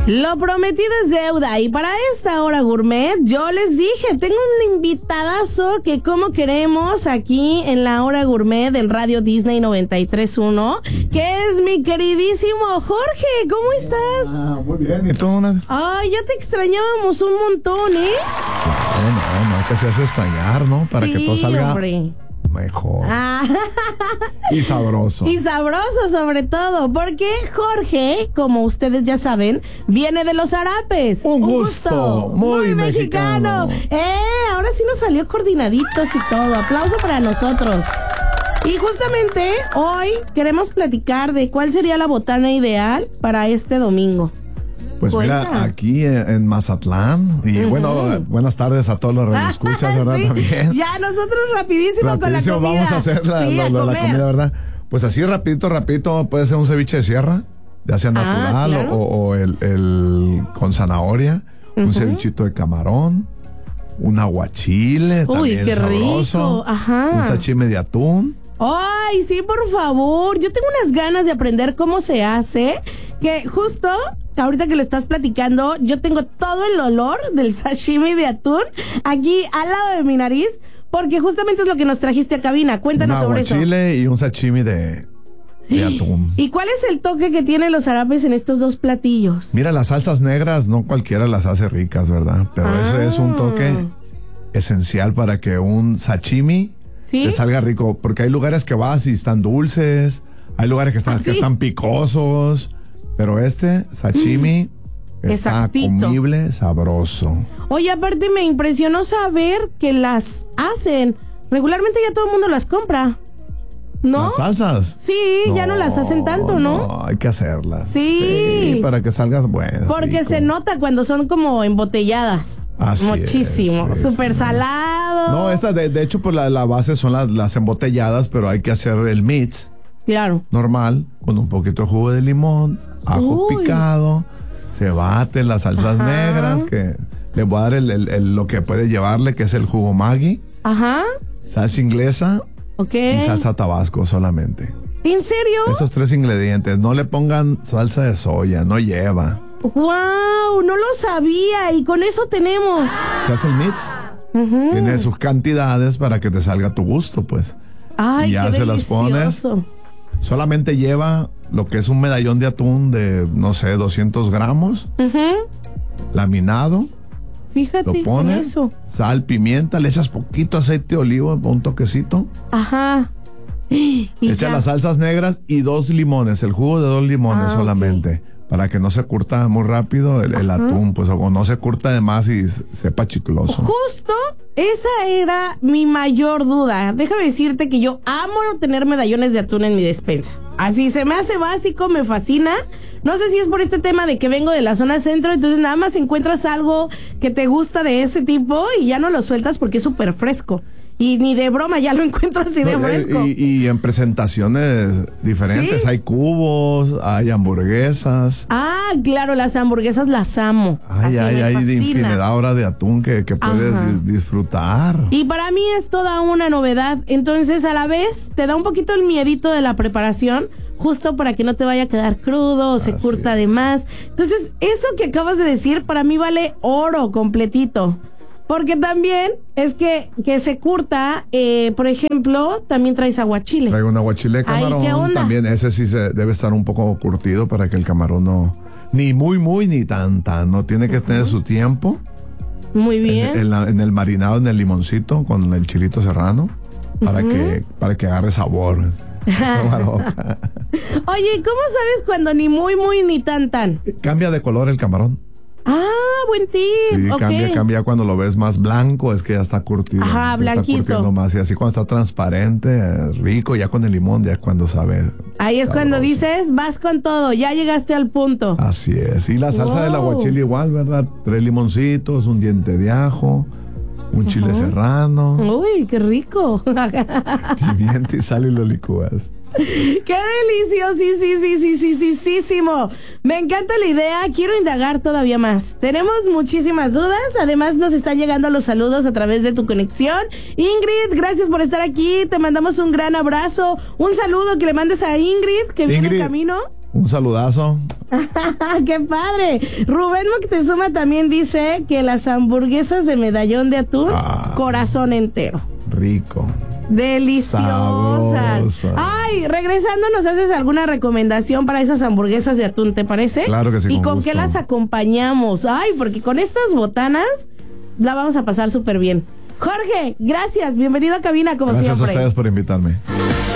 Lo prometido es deuda y para esta hora gourmet yo les dije, tengo un invitadazo que como queremos aquí en la hora gourmet del Radio Disney 93.1, que es mi queridísimo Jorge. ¿Cómo estás? Muy bien. ¿Y tú, Ana? Ay, ya te extrañábamos un montón, ¿eh? No, que se hace extrañar, ¿no? Para que todo salga mejor. Y sabroso. Y sabroso sobre todo, porque Jorge, como ustedes ya saben, viene de los Arapes. Un gusto muy mexicano. Ahora sí nos salió coordinaditos y todo. Aplauso para nosotros. Y justamente hoy queremos platicar de cuál sería la botana ideal para este domingo. Pues mira, aquí en Mazatlán, y bueno, buenas tardes a todos los radioescuchas, ¿verdad? Sí. También. Ya, nosotros rapidísimo con la comida. Vamos a hacer la comida, ¿verdad? Pues así rapidito, puede ser un ceviche de sierra, ya sea natural, claro. o el con zanahoria, un cevichito de camarón, un aguachile, también qué sabroso, rico. Ajá. un sashimi de atún. Ay, sí, por favor. Yo tengo unas ganas de aprender cómo se hace, que justo ahorita que lo estás platicando, yo tengo todo el olor del sashimi de atún aquí al lado de mi nariz, porque justamente es lo que nos trajiste a cabina. Cuéntanos sobre eso. Un aguachile y un sashimi de atún. ¿Y cuál es el toque que tienen los árabes en estos dos platillos? Mira, las salsas negras no cualquiera las hace ricas, ¿verdad? Pero eso es un toque esencial para que un sashimi te salga rico, porque hay lugares que vas y están dulces, hay lugares que están picosos, pero sashimi está comible, sabroso. Oye, aparte me impresionó saber que las hacen. Regularmente ya todo el mundo las compra, ¿no? ¿Las salsas? Sí, ya no las hacen tanto, ¿no? No, hay que hacerlas. Sí, para que salgas bueno. Porque rico. se nota cuando son como embotelladas. Así muchísimo, es, súper salado. No, esta de hecho pues la base son las embotelladas, pero hay que hacer el mix. Claro. Normal, con un poquito de jugo de limón, ajo picado, se baten las salsas negras, que le voy a dar lo que puede llevarle, que es el jugo Maggi. Ajá. Salsa inglesa. Y salsa tabasco solamente. ¿En serio? Esos 3 ingredientes. No le pongan salsa de soya, no lleva. ¡Wow! No lo sabía. Y con eso tenemos. Se hace el mix. Tiene sus cantidades para que te salga a tu gusto, pues. Ay, y ya qué se las pones. Solamente lleva lo que es un medallón de atún de, no sé, 200 gramos. Laminado. Fíjate, lo pones, eso. Sal, pimienta, le echas poquito aceite de oliva, un toquecito. Ajá. Echa las salsas negras y 2 limones, el jugo de 2 limones solamente, para que no se curta muy rápido el atún, pues, o no se curta de más y sepa chicloso. Justo esa era mi mayor duda. Déjame decirte que yo amo tener medallones de atún en mi despensa. Así se me hace básico, me fascina. No sé si es por este tema de que vengo de la zona centro, entonces nada más encuentras algo que te gusta de ese tipo y ya no lo sueltas porque es súper fresco. Y ni de broma ya lo encuentro así de fresco. Y en presentaciones diferentes. ¿Sí? Hay cubos, hay hamburguesas. Ah, claro, las hamburguesas las amo. Hay de infinidad ahora de atún que puedes disfrutar. Y para mí es toda una novedad. Entonces, a la vez, te da un poquito el miedito de la preparación, justo para que no te vaya a quedar crudo o se curta de más. Entonces, eso que acabas de decir, para mí vale oro completito. Porque también es que se curta, por ejemplo, también traes aguachile. Traigo un aguachile de camarón. Ay, ¿qué onda? También ese sí debe estar un poco curtido para que el camarón no... Ni muy, ni tan. No tiene que tener su tiempo. Muy bien. En el marinado, en el limoncito, con el chilito serrano, para que agarre sabor. Oye, ¿cómo sabes cuando ni muy, ni tan? Cambia de color el camarón. Ah, buen tip. Sí, cambia cuando lo ves más blanco, es que ya está curtido. Ajá, blanquito. Está curtiendo más. Y así cuando está transparente, rico, ya con el limón, ya es cuando sabe. Ahí es sabroso. Cuando dices, vas con todo, ya llegaste al punto. Así es. Y la salsa del aguachile igual, ¿verdad? 3 limoncitos, un diente de ajo, un chile serrano. Uy, qué rico. Pimienta y sal y lo licúas. ¡Qué deliciosísimo! Me encanta la idea, quiero indagar todavía más. Tenemos muchísimas dudas, además nos están llegando los saludos a través de tu conexión. Ingrid, gracias por estar aquí, te mandamos un gran abrazo. Un saludo que le mandes a Ingrid, que viene en camino. Un saludazo. ¡Qué padre! Rubén Moctezuma también dice que las hamburguesas de medallón de atún, corazón entero. Rico. Deliciosas. Sabrosa. Ay, regresando, ¿nos haces alguna recomendación para esas hamburguesas de atún, te parece? Claro que sí. ¿Y con gusto. qué las acompañamos? Ay, porque con estas botanas la vamos a pasar súper bien. Jorge, gracias. Bienvenido a cabina, como Gracias siempre. Gracias a ustedes por invitarme.